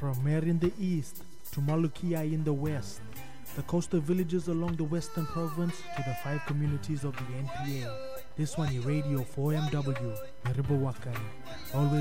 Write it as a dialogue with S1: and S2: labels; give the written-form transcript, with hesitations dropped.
S1: From Mer in the east to Malukia in the west, the coastal villages along the western province to the 5 communities of the NPA. This one is Radio 4MW, Meribawakari. Always